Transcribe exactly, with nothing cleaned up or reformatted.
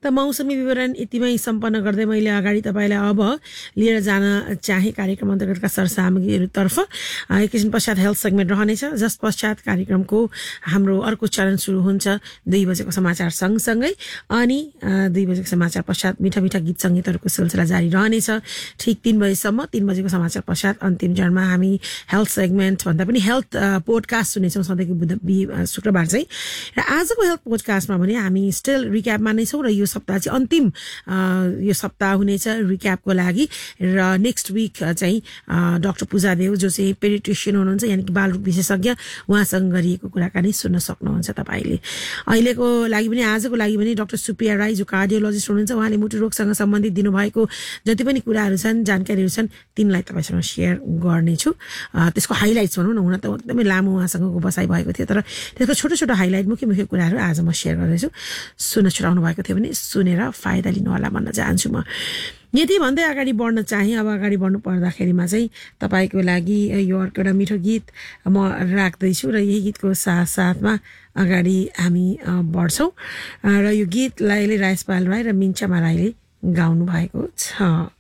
त मौसमी विवरण यतिमै सम्पन्न गर्दै मैले अगाडि तपाईँलाई अब लिएर जान चाहे कार्यक्रम अन्तर्गतका सरसामग्रीहरूतर्फ एकैछिन पश्चात हेल्थ सेगमेन्ट रहनेछ, जस पश्चात कार्यक्रमको हाम्रो अर्को चरण सुरु हुन्छ दुई बजेको समाचार सँगसँगै, अनि दुई बजेको समाचार पश्चात मिठा मिठा गीत सङ्गीतहरूको सिलसिला जारी रहनेछ ठिक तीन बजेसम्म। तीन बजेको समाचार पश्चात अन्तिम चरणमा हामी हेल्थ सेगमेन्ट भन्दा पनि हेल्थ पोडकास्ट सुनेछौँ सधैँको बुध शुक्रबार चाहिँ। र आजको हेल्थ पोडकास्टमा भने हामी स्टिल रिक्यापमा नै छौँ र यो सप्ताह चाहिँ अन्तिम यो सप्ताह हुनेछ रिक्यापको लागि। र नेक्स्ट विक चाहिँ डाक्टर पूजा देव जो चाहिँ पेडिट्रिसियन हुनुहुन्छ यानि कि बालरोग विशेषज्ञ, उहाँसँग गरिएको कुराकानी सुन्न सक्नुहुन्छ तपाईँले। अहिलेको लागि पनि आजको लागि पनि डाक्टर सुप्रिया राई जो कार्डियोलोजिस्ट हुनुहुन्छ, उहाँले मुटु रोगसँग सम्बन्धित दिनुभएको जति पनि कुराहरू छन्, जानकारीहरू छन्, तिनलाई तपाईँसँग सेयर गर्नेछु। त्यसको हाइलाइट्स भनौँ न, हुन त एकदमै लामो उहाँसँगको बसाइ भएको थियो, तर त्यसको छोटो छोटो हाइलाइट मुख्य मुख्य कुराहरू आज म सेयर गर्दैछु। सुन्न छुटाउनु भएको थियो भने सुनेर फाइदा लिनुहोला भन्न चाहन्छु म। यति भन्दै अगाडि बढ्न चाहे, अब अगाडि बढ्नु पर्दाखेरिमा चाहिँ तपाईँको लागि यो अर्को एउटा मिठो गीत म राख्दैछु र यही गीतको साथसाथमा अगाडि हामी बढ्छौँ। र यो गीतलाई राजेश पाल राई र मिन्चामा राईले गाउनु भएको छ।